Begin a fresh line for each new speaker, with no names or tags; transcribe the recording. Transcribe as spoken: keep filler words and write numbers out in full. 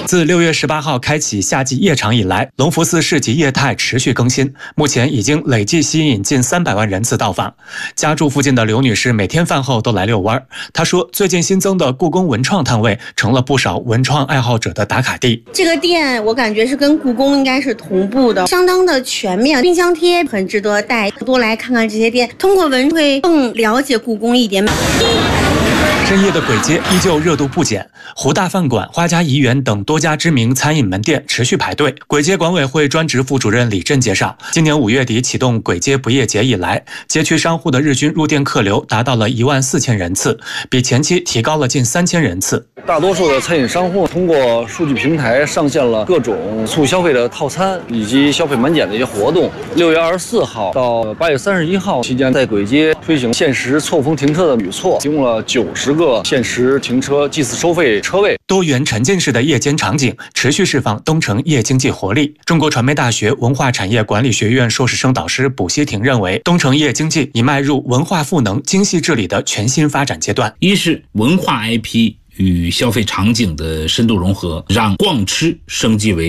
自六月十八号开启夏季夜场以来，隆福寺市集业态持续更新，目前已经累计吸引近三百万人次到访。家住附近的刘女士每天饭后都来遛弯。她说，最近新增的故宫文创摊位成了不少文创爱好者的打卡地。
这个店我感觉是跟故宫应该是同步的，相当的全面，冰箱贴很值得带，多来看看这些店，通过文会更了解故宫一点。
深夜的簋街依旧热度不减，湖大饭馆、花家怡园等多家知名餐饮门店持续排队。簋街管委会专职副主任李振介绍，今年五月底启动簋街不夜节以来，街区商户的日均入店客流达到了一万四千人次，比前期提高了近三千人次。
大多数的餐饮商户通过数据平台上线了各种促消费的套餐以及消费满减的一些活动。六月二十四号到八月三十一号期间，在簋街推行限时错峰停车的举措，提供了九十个限时停车祭祀收费车位。
多元沉浸式的夜间场景持续释放东城夜经济活力。中国传媒大学文化产业管理学院硕士生导师卜希婷认为，东城夜经济已迈入文化赋能、精细治理的全新发展阶段。
一是文化 I P 与消费场景的深度融合，让逛吃升级为